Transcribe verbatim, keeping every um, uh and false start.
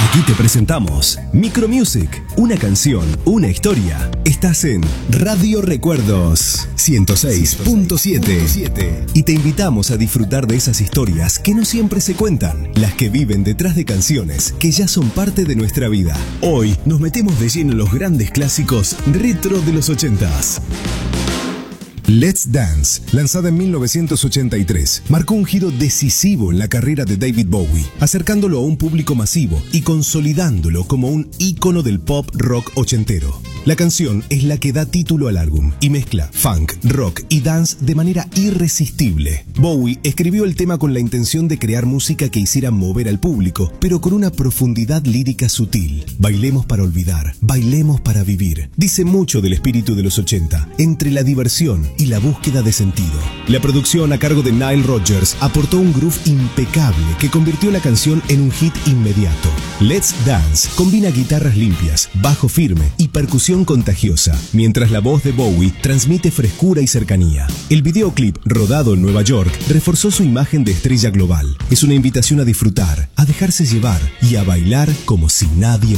Aquí te presentamos Micro Music, una canción, una historia. Estás en Radio Recuerdos ciento seis punto siete y te invitamos a disfrutar de esas historias que no siempre se cuentan, las que viven detrás de canciones que ya son parte de nuestra vida. Hoy nos metemos de lleno en los grandes clásicos retro de los ochentas. Let's Dance, lanzada en mil novecientos ochenta y tres, marcó un giro decisivo en la carrera de David Bowie, acercándolo a un público masivo y consolidándolo como un ícono del pop rock ochentero. La canción es la que da título al álbum y mezcla funk, rock y dance de manera irresistible. Bowie escribió el tema con la intención de crear música que hiciera mover al público, pero con una profundidad lírica sutil. Bailemos para olvidar, bailemos para vivir. Dice mucho del espíritu de los ochenta, entre la diversión y la búsqueda de sentido. La producción a cargo de Nile Rodgers aportó un groove impecable que convirtió la canción en un hit inmediato. Let's Dance combina guitarras limpias, bajo firme y percusión contagiosa, mientras la voz de Bowie transmite frescura y cercanía. El videoclip, rodado en Nueva York, reforzó su imagen de estrella global. Es una invitación a disfrutar, a dejarse llevar y a bailar como si nadie